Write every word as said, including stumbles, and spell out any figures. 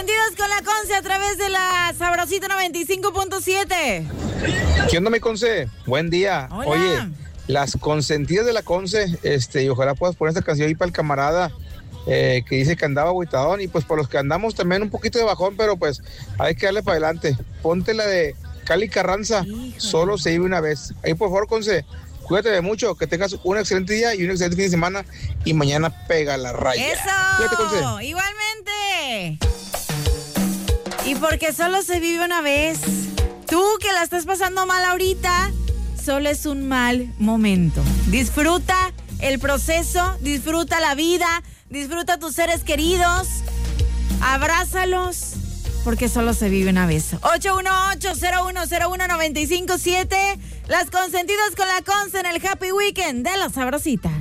consentidos con la Conce a través de la Sabrosita noventa y cinco punto siete. ¿Qué onda, mi Conce? Buen día. Hola. Oye, las consentidas de la Conce, este, y ojalá puedas poner esta canción ahí para el camarada eh, que dice que andaba agüitadón, y pues por los que andamos también un poquito de bajón, pero pues hay que darle para adelante. Ponte la de Cali Carranza, Híjole. Solo se vive una vez. Ahí por favor, Conce, cuídate de mucho, que tengas un excelente día y un excelente fin de semana, y mañana pega la raya. ¡Eso! Cuídate, Conce. Igualmente. Y porque solo se vive una vez, tú que la estás pasando mal ahorita, solo es un mal momento. Disfruta el proceso, disfruta la vida, disfruta a tus seres queridos, abrázalos, porque solo se vive una vez. ocho uno ocho, cero uno cero uno, nueve cinco siete, las consentidas con la Conce en el Happy Weekend de la Sabrosita.